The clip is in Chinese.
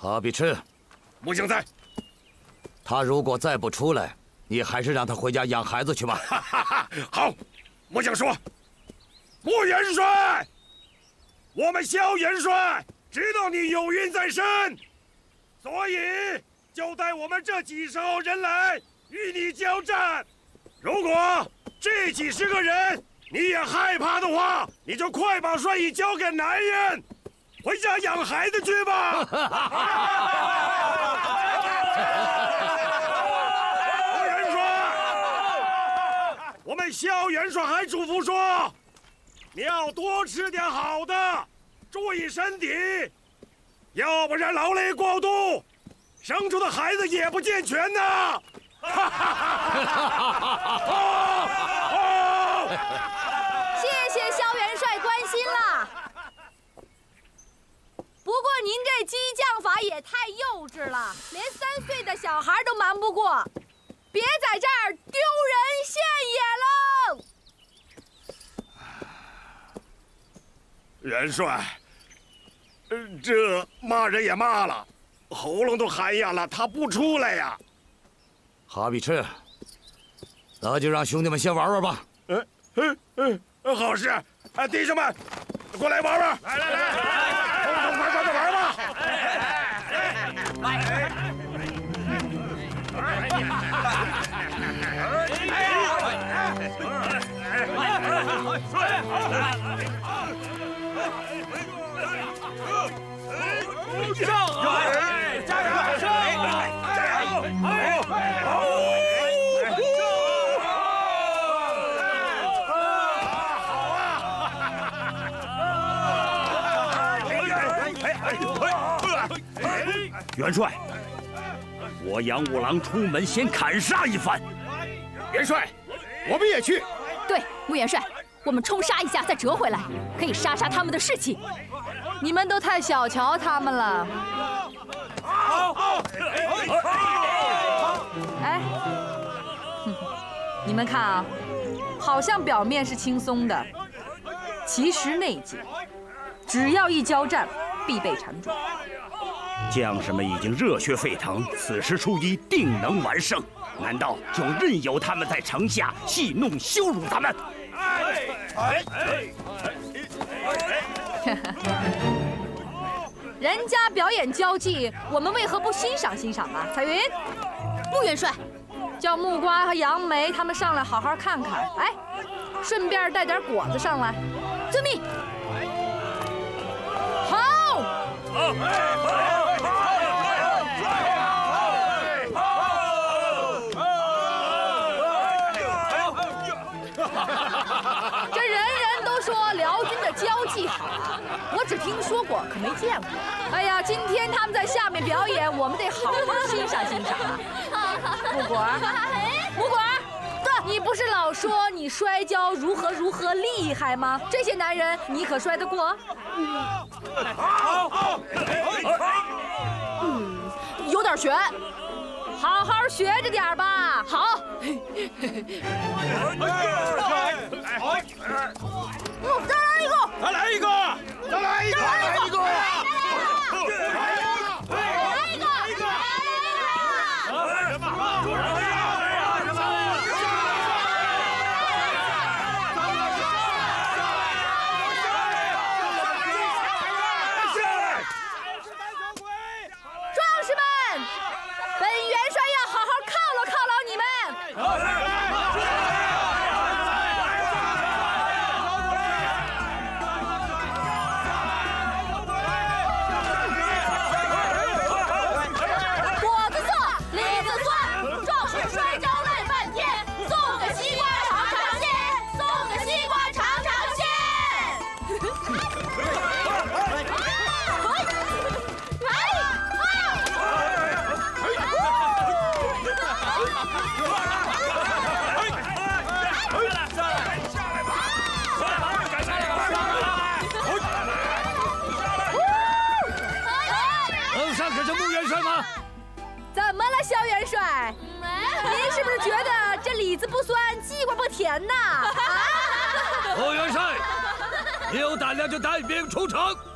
哈比赤， 木匠在。 他如果再不出来，你还是让他回家养孩子去吧。 好，木匠说，穆元帅，我们萧元帅知道你有孕在身，所以就带我们这几十号人来与你交战。如果这几十个人你也害怕的话，你就快把帅印交给男人，回家养孩子去吧。穆元帅，我们萧元帅还嘱咐说，你要多吃点好的，注意身体，要不然劳累过度，生出的孩子也不健全呐。 谢谢萧元帅关心了。不过您这激将法也太幼稚了，连3岁的小孩都瞒不过，别在这儿丢人现眼喽！ 元帅，这骂人也骂了，喉咙都喊哑了，他不出来呀。 哈比赤，那就让兄弟们先玩玩吧。 好事！弟兄们，过来玩玩！来，痛痛快快的玩吧！ 元帅，我杨五郎出门先砍杀一番。 元帅，我们也去。 对，穆元帅，我们冲杀一下再折回来，可以杀他们的士气。你们都太小瞧他们了。哎，你们看啊，好像表面是轻松的，其实内紧，只要一交战，必被缠住。 将士们已经热血沸腾，此时出击定能完胜。难道就任由他们在城下戏弄羞辱咱们？ 人家表演交际，我们为何不欣赏欣赏啊？彩云，穆元帅，叫木瓜和杨梅他们上来好好看看。哎，顺便带点果子上来。遵命。好。这人人都说辽军的交际好啊，我只听说过，可没见过。哎呀，今天他们在下面表演，我们得好好欣赏欣赏啊。木果，木果，你不是老说你摔跤如何厉害吗？这些男人你可摔得过？有点悬。好好学着点吧。好。再来一个！ 再来一个！再来一个！再来一个！ 萧元帅，您是不是觉得这李子不酸，西瓜不甜呐？ 穆元帅，你有胆量就带兵出城。